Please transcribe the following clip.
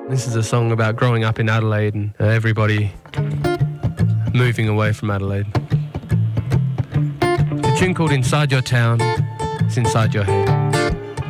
This is a song about growing up in Adelaide and everybody moving away from Adelaide. It's a tune called Inside Your Town. It's inside your head.